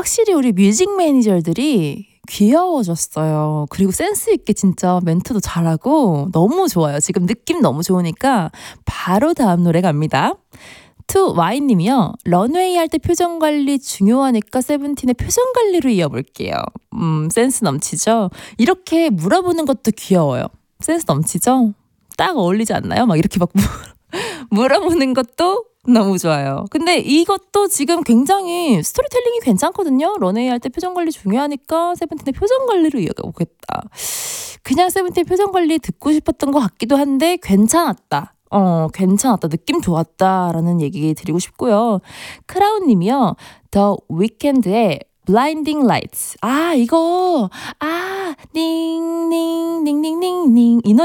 확실히 우리 뮤직 매니저들이 귀여워졌어요. 그리고 센스 있게 진짜 멘트도 잘하고 너무 좋아요. 지금 느낌 너무 좋으니까 바로 다음 노래 갑니다. 투 와인님이요. 런웨이 할 때 표정 관리 중요하니까 세븐틴의 표정 관리로 이어볼게요. 센스 넘치죠? 이렇게 물어보는 것도 귀여워요. 센스 넘치죠? 딱 어울리지 않나요? 막 이렇게 막 물어보는 것도 너무 좋아요. 근데 이것도 지금 굉장히 스토리텔링이 괜찮거든요. 런웨이 할 때 표정 관리 중요하니까 세븐틴의 표정 관리로 이어가보겠다. 그냥 세븐틴의 표정 관리 듣고 싶었던 것 같기도 한데 괜찮았다. 괜찮았다. 느낌 좋았다라는 얘기 드리고 싶고요. 크라운님이요. 더 위켄드의 Blinding Lights. 이거 닝닝닝닝닝닝 이 노래